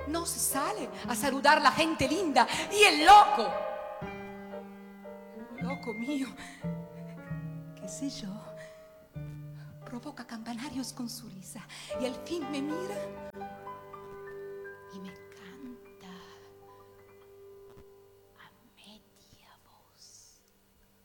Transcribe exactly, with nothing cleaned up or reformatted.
no se sale a saludar a la gente linda. Y el loco, loco mío, qué sé yo, provoca campanarios con su risa y al fin me mira